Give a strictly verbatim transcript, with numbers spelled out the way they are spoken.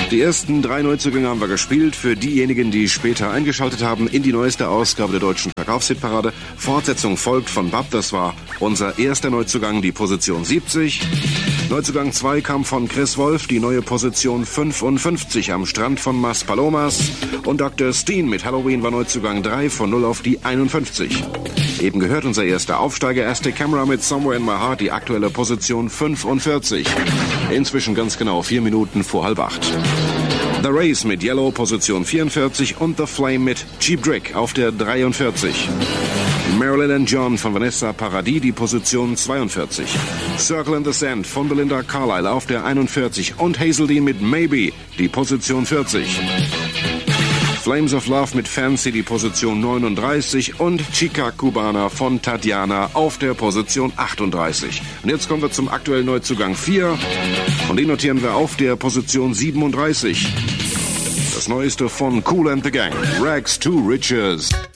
Die ersten drei Neuzugänge haben wir gespielt. Für diejenigen, die später eingeschaltet haben, in die neueste Ausgabe der deutschen Verkaufshitparade. Fortsetzung folgt von Bab, das war unser erster Neuzugang, die Position siebzig. Neuzugang zwei kam von Chris Wolf, die neue Position fünfundfünfzig am Strand von Mas Palomas. Und Doktor Steen mit Halloween war Neuzugang drei von null auf die einundfünfzig. Eben gehört unser erster Aufsteiger, Aztec Camera mit Somewhere in My Heart, die aktuelle Position fünfundvierzig. Inzwischen ganz genau vier Minuten vor halb acht. The Race mit Yellow, Position vierundvierzig und The Flame mit Cheap Trick auf der dreiundvierzig. Marilyn and John von Vanessa Paradis, die Position zweiundvierzig. Circle in the Sand von Belinda Carlisle auf der einundvierzig und Hazel Dean mit Maybe, die Position vierzig. Flames of Love mit Fancy, die Position neununddreißig und Chica Cubana von Tatjana auf der Position achtunddreißig. Und jetzt kommen wir zum aktuellen Neuzugang vier und den notieren wir auf der Position siebenunddreißig. Das Neueste von Kool and the Gang, Rags to Riches.